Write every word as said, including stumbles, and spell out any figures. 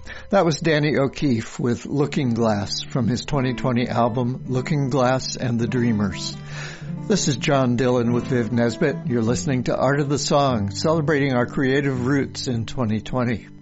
That was Danny O'Keefe with Looking Glass from his twenty twenty album Looking Glass and the Dreamers. This is John Dillon with Viv Nesbitt. You're listening to Art of the Song, celebrating our creative roots in twenty twenty.